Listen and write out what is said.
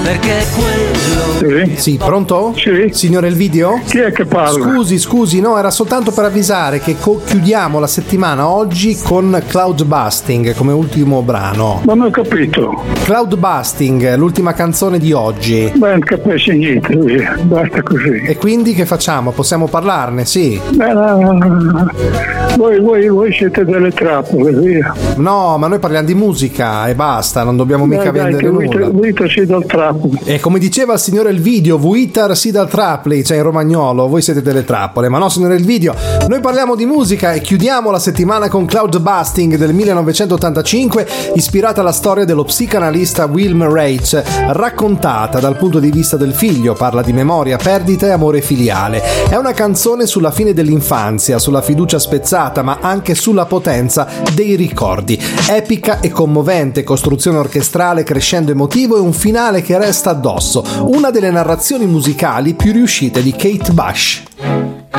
Perché quello... Sì, pronto? Sì. Signore il video? Chi è che parla? Scusi, no, era soltanto per avvisare che chiudiamo la settimana oggi con Cloud Busting come ultimo brano. Non ho capito. Cloud Busting, l'ultima canzone di oggi. Beh, non capisci niente, via. Basta così. E quindi che facciamo? Possiamo parlarne, sì? Beh, no. Voi siete delle trappole, via. No, ma noi parliamo di musica e basta, non dobbiamo mica vendere nulla. Vuitar si dal trappole. E come diceva il signore Elvidio, Vuitar si dal trappole, cioè in romagnolo, voi siete delle trappole. Ma no, signore Elvidio, noi parliamo di musica e chiudiamo la settimana con Cloud Busting del 1985, ispirata alla storia dello psicanalista Wilhelm Reich, raccontata dal punto di vista del figlio. Parla di memoria, perdita e amore filiale. È una canzone sulla fine dell'infanzia, sulla fiducia spezzata, ma anche sulla potenza dei ricordi. Epica e commovente, costruzione orchestrale, crescendo emotivo e un finale che resta addosso. Una delle narrazioni musicali più riuscite di Kate Bush.